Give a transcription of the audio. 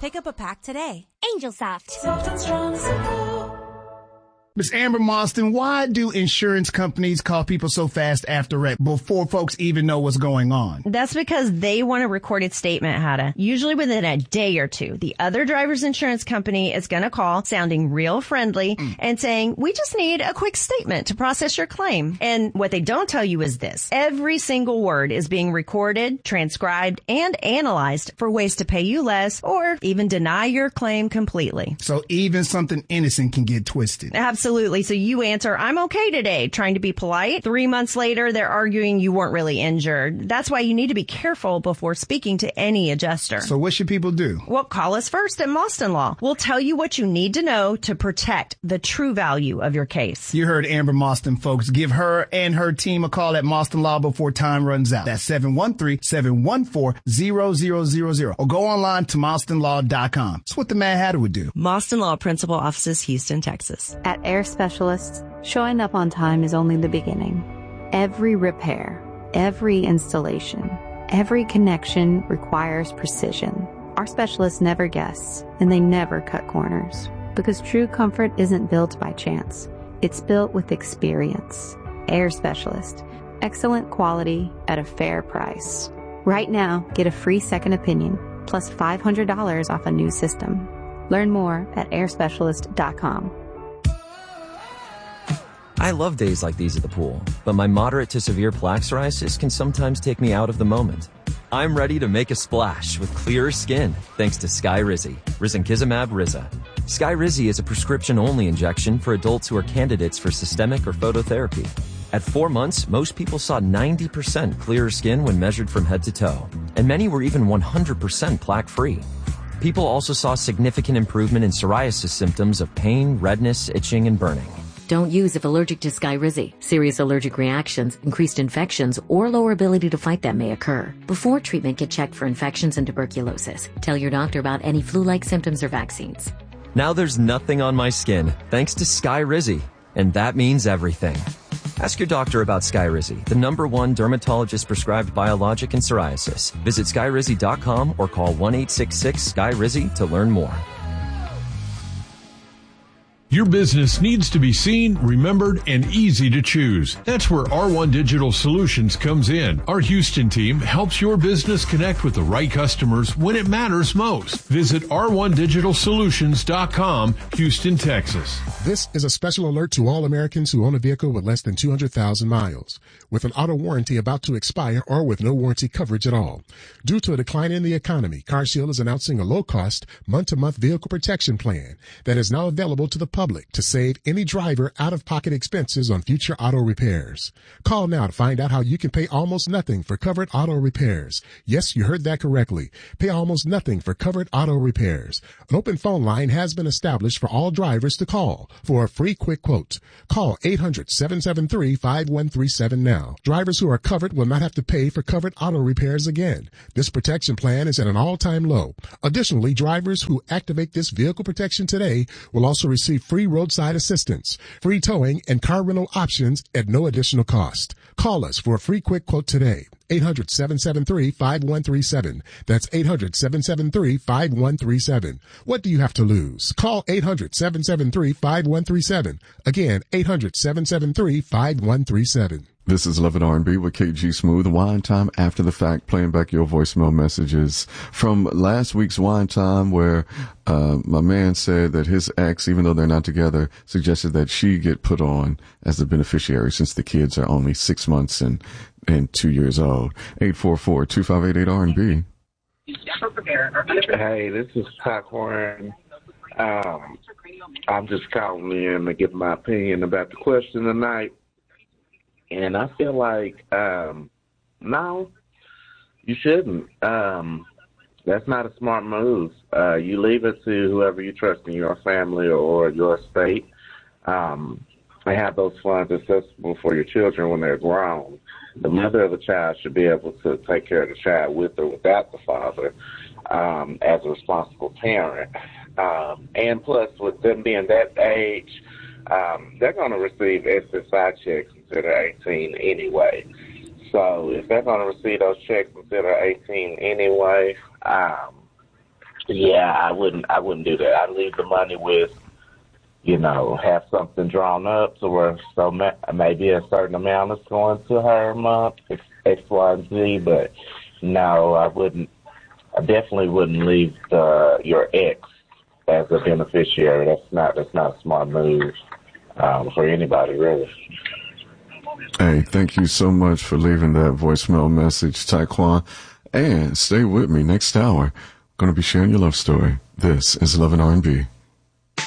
Pick up a pack today. Angelsoft. Soft and strong support. Ms. Amber Mostyn, why do insurance companies call people so fast after wreck before folks even know what's going on? That's because they want a recorded statement, Hada. Usually within a day or two, the other driver's insurance company is going to call, sounding real friendly, and saying, we just need a quick statement to process your claim. And what they don't tell you is this. Every single word is being recorded, transcribed, and analyzed for ways to pay you less or even deny your claim completely. So even something innocent can get twisted. Absolutely. So you answer, I'm okay today, trying to be polite. 3 months later, they're arguing you weren't really injured. That's why you need to be careful before speaking to any adjuster. So what should people do? Well, call us first at Mostyn Law. We'll tell you what you need to know to protect the true value of your case. You heard Amber Mostyn, folks. Give her and her team a call at Mostyn Law before time runs out. That's 713-714-0000. Or go online to MostynLaw.com. That's what the Mad Hatter would do. Mostyn Law Principal Offices, Houston, Texas. At Air Specialists, showing up on time is only the beginning. Every repair, every installation, every connection requires precision. Our specialists never guess, and they never cut corners. Because true comfort isn't built by chance. It's built with experience. Air Specialist. Excellent quality at a fair price. Right now, get a free second opinion, plus $500 off a new system. Learn more at airspecialist.com. I love days like these at the pool, but my moderate to severe plaque psoriasis can sometimes take me out of the moment. I'm ready to make a splash with clearer skin thanks to Skyrizi, risankizumab Riza. Skyrizi is a prescription-only injection for adults who are candidates for systemic or phototherapy. At 4 months, most people saw 90% clearer skin when measured from head to toe, and many were even 100% plaque-free. People also saw significant improvement in psoriasis symptoms of pain, redness, itching, and burning. Don't use if allergic to Skyrizi. Serious allergic reactions, increased infections, or lower ability to fight them may occur. Before treatment, get checked for infections and tuberculosis. Tell your doctor about any flu-like symptoms or vaccines. Now there's nothing on my skin thanks to Skyrizi, and that means everything. Ask your doctor about Skyrizi, the #1 dermatologist-prescribed biologic in psoriasis. Visit Skyrizi.com or call 1-866-SKYRIZI to learn more. Your business needs to be seen, remembered, and easy to choose. That's where R1 Digital Solutions comes in. Our Houston team helps your business connect with the right customers when it matters most. Visit r1digitalsolutions.com, Houston, Texas. This is a special alert to all Americans who own a vehicle with less than 200,000 miles, with an auto warranty about to expire or with no warranty coverage at all. Due to a decline in the economy, CarShield is announcing a low-cost, month-to-month vehicle protection plan that is now available to the public to save any driver out-of-pocket expenses on future auto repairs. Call now to find out how you can pay almost nothing for covered auto repairs. Yes, you heard that correctly. Pay almost nothing for covered auto repairs. An open phone line has been established for all drivers to call for a free quick quote. Call 800-773-5137 now. Drivers who are covered will not have to pay for covered auto repairs again. This protection plan is at an all-time low. Additionally, drivers who activate this vehicle protection today will also receive free roadside assistance, free towing, and car rental options at no additional cost. Call us for a free quick quote today. 800-773-5137. That's 800-773-5137. What do you have to lose? Call 800-773-5137. Again, 800-773-5137. This is Love and R&B with KG Smooth. Wine Time After the Fact, playing back your voicemail messages from last week's Wine Time, where my man said that his ex, even though they're not together, suggested that she get put on as the beneficiary since the kids are only 6 months and 2 years old. 844-2588-R&B. Hey, this is Pat Horn. I'm just calling in to give my opinion about the question tonight. And I feel like, no, you shouldn't. That's not a smart move. You leave it to whoever you trust in your family or your state. And have those funds accessible for your children when they're grown. The mother of the child should be able to take care of the child with or without the father as a responsible parent. And plus, with them being that age, they're going to receive SSI checks until they're 18 anyway. So if they're going to receive those checks until they're 18 anyway, Yeah, I wouldn't do that. I'd leave the money with, have something drawn up to where maybe a certain amount is going to her a month, X, Y, and Z. But no, I wouldn't. I definitely wouldn't leave your ex as a beneficiary. That's not a smart move for anybody, really. Hey, thank you so much for leaving that voicemail message, Taekwon. And stay with me next hour. Going to be sharing your love story. This is Love and R&B.